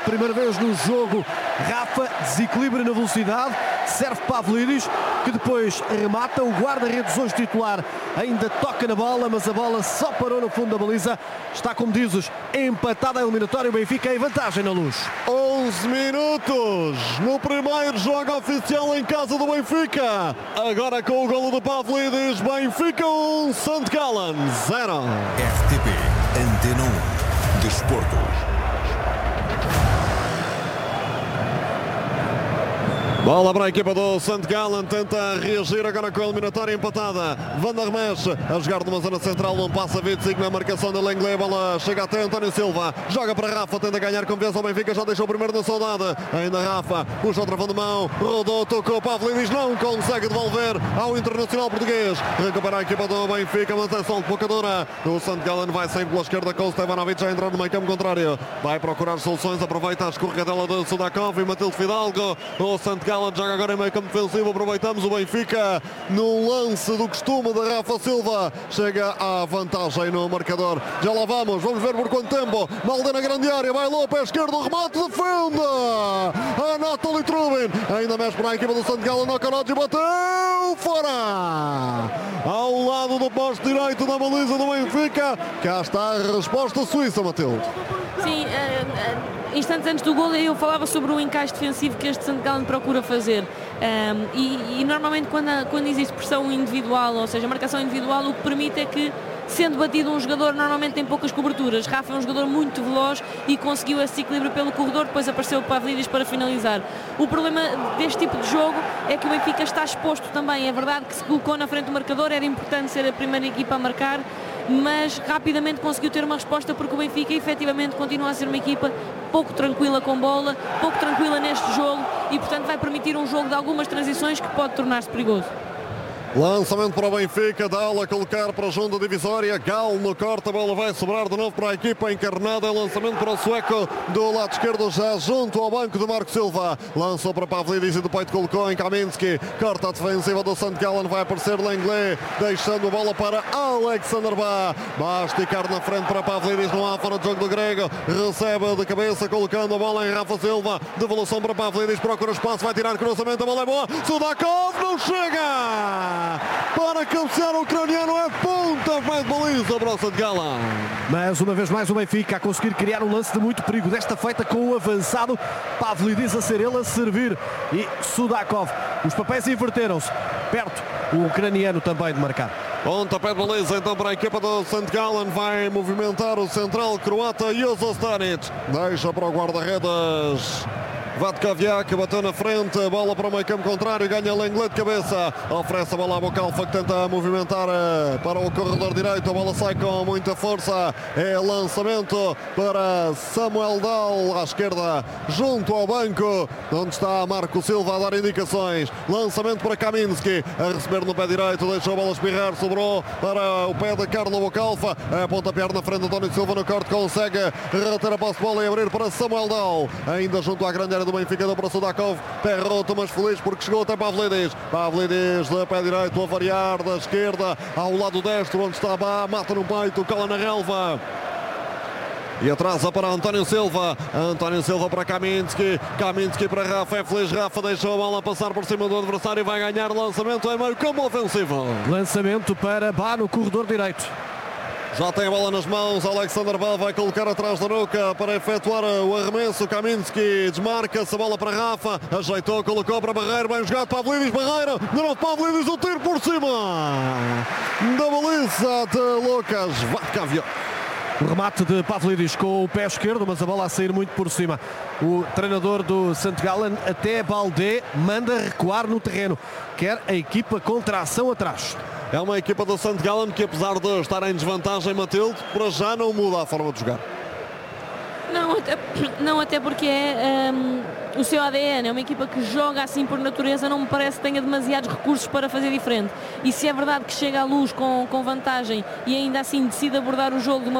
primeira vez no jogo. Rafa desequilibra na velocidade, serve Pavlidis, que depois remata. O guarda-redes hoje titular ainda toca na bola, mas a bola só parou no fundo da baliza. Está, como dizes, empatada a eliminatória. O Benfica em vantagem na Luz. 11 minutos no primeiro jogo oficial em casa do Benfica. Agora com o golo de Pavlidis, Benfica 1, St. Gallen 0. RTP Antena 1 Desportos. Bola para a equipa do St. Gallen, tenta reagir agora com a eliminatória empatada. Van der Mesch a jogar numa zona central, não passa Witsig na marcação da Lenglet. A bola chega até António Silva, joga para Rafa, tenta ganhar confiança ao Benfica, já deixou o primeiro na saudade. Ainda Rafa, puxa o travão de mão, rodou, tocou, Pavlidis não consegue devolver ao internacional português. Recupera a equipa do Benfica, mas é só de pouca dura. O St. Gallen vai sempre pela esquerda com o Stevanovic já entrando no meio campo contrário. Vai procurar soluções, aproveita a escorregadela do Sudakov e Matilde Fidalgo. O St. Gallen joga agora em meio campo defensivo, aproveitamos o Benfica no lance do costume de Rafa Silva, chega à vantagem no marcador. Já lá vamos ver por quanto tempo. Malda na grande área, vai lá, pé esquerdo, remate, defende Anatoly Trubin, ainda mexe para a equipa do St. Gallen, Okoroji bateu fora, ao lado do posto direito da baliza do Benfica. Cá está a resposta suíça, Matilde. Sim, instantes antes do golo eu falava sobre o encaixe defensivo que este St. Gallen procura fazer, e normalmente quando existe pressão individual, ou seja, marcação individual, o que permite é que, sendo batido um jogador, normalmente tem poucas coberturas. Rafa é um jogador muito veloz e conseguiu esse equilíbrio pelo corredor, depois apareceu o Pavlidis para finalizar. O problema deste tipo de jogo é que o Benfica está exposto também. É verdade que se colocou na frente do marcador, era importante ser a primeira equipa a marcar, mas rapidamente conseguiu ter uma resposta, porque o Benfica efetivamente continua a ser uma equipa pouco tranquila com bola, pouco tranquila neste jogo, e portanto vai permitir um jogo de algumas transições que pode tornar-se perigoso. Lançamento para o Benfica, Dal a colocar para junto da divisória, Gal no corte, a bola vai sobrar de novo para a equipa encarnada. Lançamento para o sueco do lado esquerdo, já junto ao banco de Marco Silva. Lançou para Pavlidis e do peito colocou em Kaminski. Corta a defensiva do St. Gallen, vai aparecer Lenglet, deixando a bola para Alexander Bá. Bá esticar na frente para Pavlidis, não há fora de jogo do grego. Recebe de cabeça, colocando a bola em Rafa Silva. Devolução para Pavlidis, procura espaço, vai tirar cruzamento, a bola é boa. Sudakov não chega! Para cabecear o ucraniano, é pontapé de baliza para o St. Gallen. Mas uma vez mais o Benfica a conseguir criar um lance de muito perigo, desta feita com o avançado Pavlidis a ser ele a servir e Sudakov. Os papéis inverteram-se, perto o ucraniano também de marcar. Pontapé de baliza então para a equipa do St. Gallen, vai movimentar o central croata Jozo Stanic, deixa para o guarda-redes Vatkoviak, bateu na frente, bola para o meio campo contrário, ganha Lenglet de cabeça, oferece a bola a Bocalfa, que tenta movimentar para o corredor direito, a bola sai com muita força, é lançamento para Samuel Dal à esquerda, junto ao banco, onde está Marco Silva a dar indicações. Lançamento para Kaminski, a receber no pé direito, deixou a bola espirrar, sobrou para o pé de Carlo Bocalfa, a pontapé na frente, António Silva no corte, consegue reter a posse de bola e abrir para Samuel Dal, ainda junto à grande área do Benfica, deu para Sudakov, pé roto, mas feliz porque chegou até Pavlidis. Pavlidis de pé direito a variar da esquerda ao lado destro, onde está Bá, mata no peito, cola na relva e atrasa para António Silva. António Silva para Kaminski, Kaminski para Rafa, é feliz, Rafa deixou a bola passar por cima do adversário e vai ganhar. Lançamento em meio campo ofensivo, lançamento para Bá no corredor direito. Já tem a bola nas mãos, Alexander Bá vai colocar atrás da nuca para efetuar o arremesso. Kaminski desmarca-se, a bola para Rafa, ajeitou, colocou para Barreiro, bem jogado, Pavlidis, Barreira, de novo Pavlidis, o tiro por cima da baliza de Lucas Vatkoviak. O remate de Pavlidis com o pé esquerdo, mas a bola a sair muito por cima. O treinador do St. Gallen, até Baldé, manda recuar no terreno. Quer a equipa com tração atrás. É uma equipa do St. Gallen que, apesar de estar em desvantagem, Matilde, para já não muda a forma de jogar. Não, até porque é o seu ADN, é uma equipa que joga assim por natureza, não me parece que tenha demasiados recursos para fazer diferente. E se é verdade que chega à Luz com vantagem e ainda assim decide abordar o jogo de uma